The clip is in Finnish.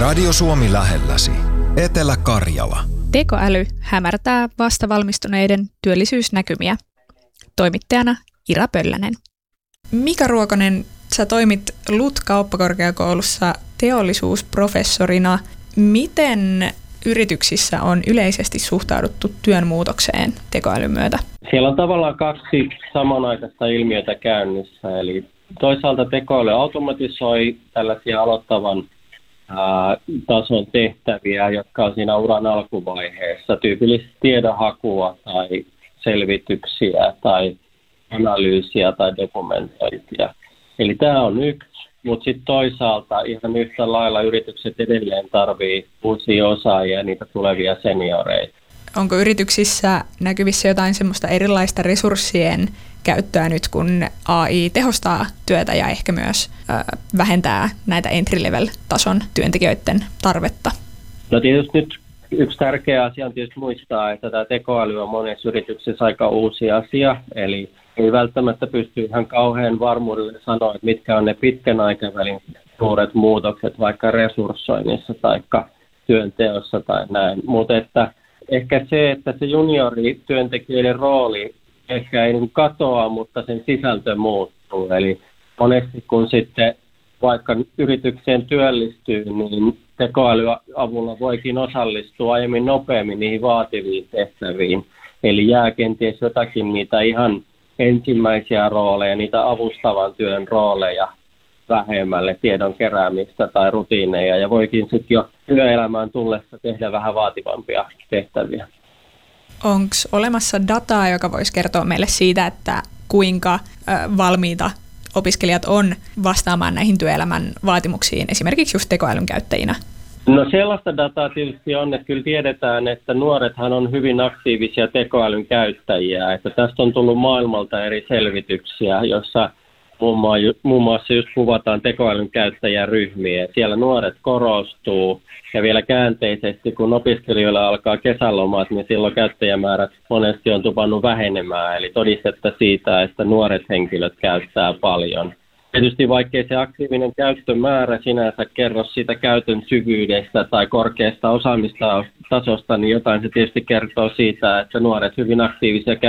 Radio Suomi lähelläsi. Etelä-Karjala. Tekoäly hämärtää vastavalmistuneiden työllisyysnäkymiä. Toimittajana Ira Pöllänen. Mika Ruokonen, sä toimit LUT-kauppakorkeakoulussa teollisuusprofessorina. Miten yrityksissä on yleisesti suhtauduttu työn muutokseen tekoälyn myötä? Siellä on tavallaan kaksi samanaikaista ilmiötä käynnissä. Eli toisaalta tekoäly automatisoi tällaisia aloittavan tason tehtäviä, jotka on siinä uran alkuvaiheessa, tyypillisesti tiedonhakua tai selvityksiä tai analyysiä tai dokumentointia. Eli tämä on yksi, mutta sitten toisaalta ihan yhtä lailla yritykset edelleen tarvitsee uusia osaajia ja niitä tulevia senioreita. Onko yrityksissä näkyvissä jotain semmoista erilaista resurssien käyttöä nyt, kun AI tehostaa työtä ja ehkä myös vähentää näitä entry-level-tason työntekijöiden tarvetta? No tietysti nyt yksi tärkeä asia on tietysti muistaa, että tämä tekoäly on monessa yrityksessä aika uusi asia, eli ei välttämättä pysty ihan kauhean varmuudelle sanoa, että mitkä on ne pitkän aikavälin suuret muutokset vaikka resurssoinnissa tai työnteossa tai näin, mutta että ehkä se, että se juniorityöntekijöiden rooli ehkä ei katoa, mutta sen sisältö muuttuu. Eli monesti kun sitten vaikka yritykseen työllistyy, niin tekoälyn avulla voikin osallistua aiemmin nopeammin niihin vaativiin tehtäviin. Eli jää kenties jotakin niitä ihan ensimmäisiä rooleja, niitä avustavan työn rooleja vähemmälle, tiedon keräämistä tai rutiineja, ja voikin sitten jo työelämään tullessa tehdä vähän vaativampia tehtäviä. Onko olemassa dataa, joka voisi kertoa meille siitä, että kuinka valmiita opiskelijat on vastaamaan näihin työelämän vaatimuksiin, esimerkiksi just tekoälyn käyttäjinä? No sellaista dataa tietysti on, että kyllä tiedetään, että nuorethan on hyvin aktiivisia tekoälyn käyttäjiä. Että tästä on tullut maailmalta eri selvityksiä, jossa muun muassa just kuvataan tekoälyn käyttäjäryhmiä. Siellä nuoret korostuu ja vielä käänteisesti, kun opiskelijoilla alkaa kesälomat, niin silloin käyttäjämäärät monesti on tupannut vähenemään. Eli todistetta siitä, että nuoret henkilöt käyttää paljon. Tietysti vaikkei se aktiivinen käyttömäärä sinänsä kerro siitä käytön syvyydestä tai korkeasta osaamistasosta, niin jotain se tietysti kertoo siitä, että nuoret hyvin aktiivisia